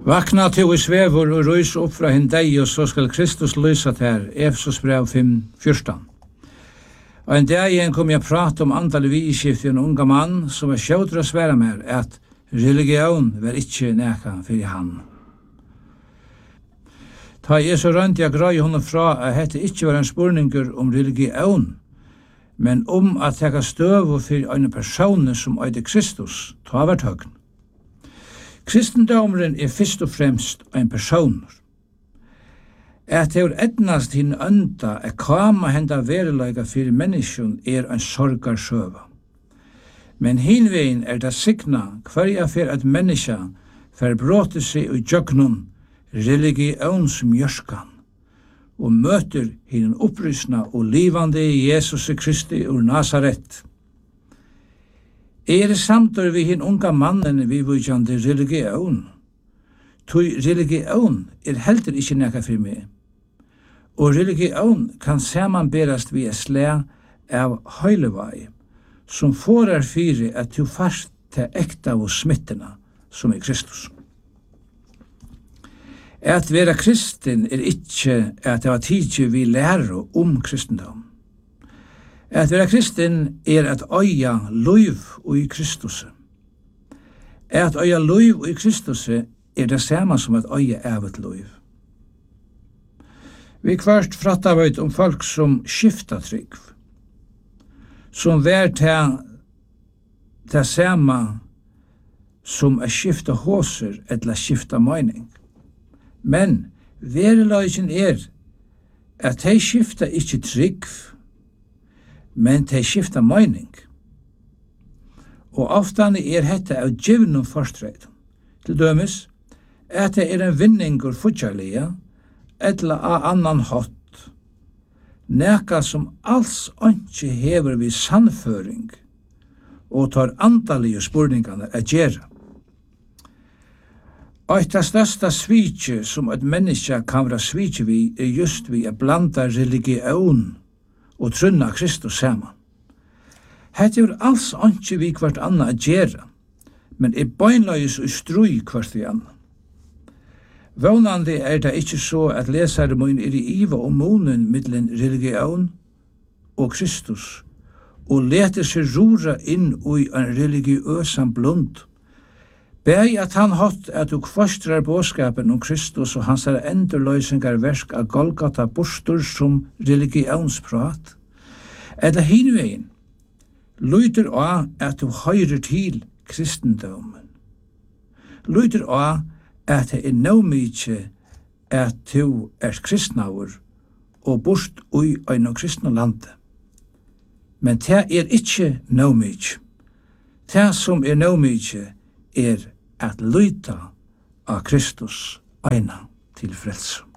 Vakna til I svevor og røys opp fra hin deg, og så skal Kristus lysa ter, Efesos brev 5:14. Og en dag igjen kom jeg prate om antallet viskift i en unga mann, som var sjødre å svære mer, at religion var ikke neka for han. Ta jeg så rønt jeg grøy honom fra at dette ikke var en spurninger om religion, men om at teka støv for en person som øyde Kristus, ta vært høgn. Kristendomren fyrst og fremst en person. At det etnast hin ønda kama henda veruleika fyrir menneskjon en sorgarsøva. Men hinvegin det signa hverja fyrir at menneska fer bråte seg og jögnun religionsmjörskan og møter hin opprysna og livande Jesus Kristi ur Nazaret. Samtur vi hin unga mannen vi vujande religion. Tui religion heldur ikkje nekka fyrir meg. Og religion kan samanberast vi slæ av høylevai, som forar fyrir at du fast til ekta og smittena som Kristus. At vera kristin ikkje at det var tidsi vi lærer om kristendom. At vera kristin at øya løyv i Kristus. At øya løyv i Kristus det samme som at øya evet løyv. Vi kvart frattavøyt om folk som skifta trygg, som vær til det samme som skifta håser eller skifta mening. Men vereløysen at de skifta ikkje trygg, men de skifta mening. Og oftane hetta av givnum forstreit. Til dømes, at det en vinningur futjarlige, etla av annan hot, neka som alls ikke hever vi sannføring, og tar andalige spurningane gjerra. Og det største svitje som et menneske kan være svitje vi just vi blanda religion og trunna Kristus saman. Hette alls ikke vi hvert anna gjerra, men beinleis og strui hvert vi anna. Vånande det ikkje så at lesare mun I iva om munen mittlen religion og Kristus, og leter seg rora inn i en religiøsan blund. Beg at han hatt at du kvastrar båskapen om Kristus og hans endurløysingar versk av Golgata bostur som religionsprat. Eller hinvegin, lyder av at du høyrer til kristendomen. Lyder av at det nå mykje at du kristnaur og bort ui ein kristna lande. Men det ikkje nå mykje. Det som nå mykje at lyta av Kristus eina til frelse.